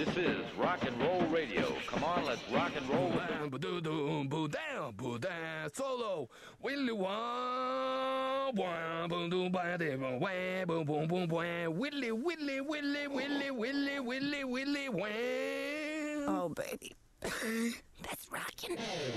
This is rock and roll radio. Come on, let's rock and roll. Solo. Willy wah, wah, boom, boom, ba, de, wah, wah, boom, boom, boom, wah. Willy, Willy, Willy, Willy, Willy, Willy, Willy, wah. Oh, baby. That's rockin'.